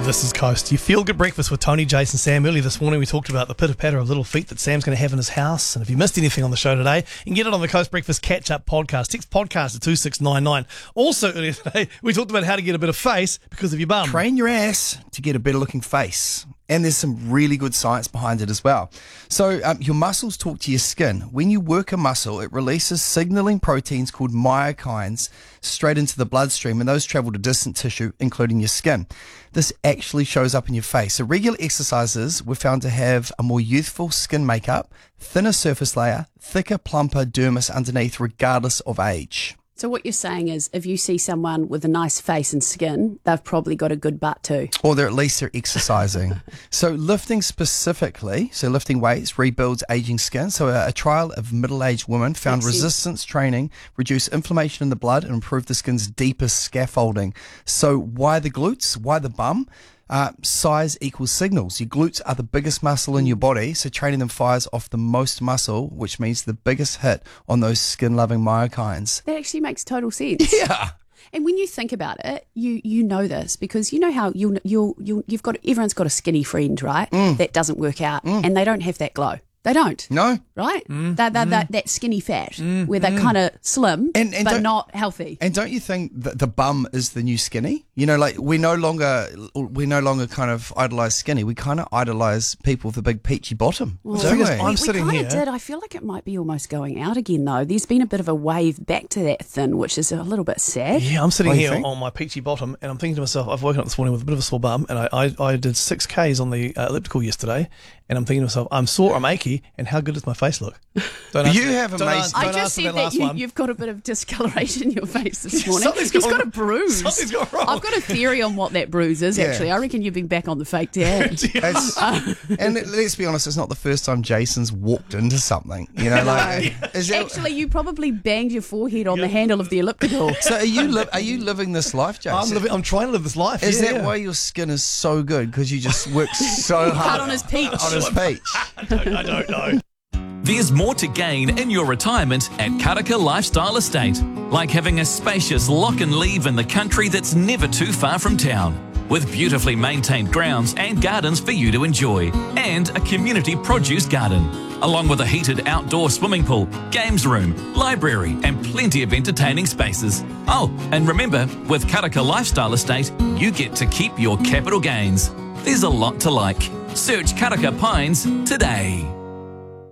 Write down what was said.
This is Coast. You feel good breakfast with Tony, Jason, Sam. Earlier this morning we talked about the pitter-patter of little feet that Sam's going to have in his house. And if you missed anything on the show today, you can get it on the Coast Breakfast Catch-Up podcast. Text podcast at 2699. Also earlier today we talked about how to get a bit of face because of your bum. Train your ass to get a better looking face. And there's some really good science behind it as well. So your muscles talk to your skin. When you work a muscle, it releases signaling proteins called myokines straight into the bloodstream, and those travel to distant tissue, including your skin. This actually shows up in your face. So regular exercises were found to have a more youthful skin makeup, thinner surface layer, thicker, plumper dermis underneath, regardless of age. So what you're saying is if you see someone with a nice face and skin, they've probably got a good butt too. Or at least they're exercising. So lifting specifically, lifting weights rebuilds aging skin. So a trial of middle-aged women found resistance training reduced inflammation in the blood and improved the skin's deepest scaffolding. So why the glutes? Why the bum? Size equals signals. Your glutes are the biggest muscle in your body, so training them fires off the most muscle, which means the biggest hit on those skin-loving myokines. That actually makes total sense. Yeah. And when you think about it, you know this because you know how you've got everyone's got a skinny friend, right? That doesn't work out, and they don't have that glow. They don't. No. Right? That skinny fat where they're kind of slim but not healthy. And don't you think that the bum is the new skinny? You know, like we no longer kind of idolize skinny. We kind of idolize people with a big peachy bottom. Well, I'm sitting here. I feel like it might be almost going out again though. There's been a bit of a wave back to that thin, which is a little bit sad. Yeah, I'm sitting here on my peachy bottom and I'm thinking to myself, I've woken up this morning with a bit of a sore bum and I did 6 Ks on the elliptical yesterday. And I'm thinking to myself, I'm sore, I'm achy, and how good does my face look? I just said that you've got a bit of discoloration in your face this morning. He's got a bruise. Something's gone wrong. I've got a theory on what that bruise is, actually. I reckon you've been back on the fake dad. And let's be honest, it's not the first time Jason's walked into something. You know, like actually, you probably banged your forehead on the handle of the elliptical. So are you living this life, Jason? I'm trying to live this life. Is that why your skin is so good? Because you just work so hard. Cut on his peach. I don't know. There's more to gain in your retirement at Karaka Lifestyle Estate, like having a spacious lock and leave in the country that's never too far from town, with beautifully maintained grounds and gardens for you to enjoy, and a community produce garden, along with a heated outdoor swimming pool, games room, library, and plenty of entertaining spaces. Oh, and remember, with Karaka Lifestyle Estate, you get to keep your capital gains. There's a lot to like. Search Karaka Pines today.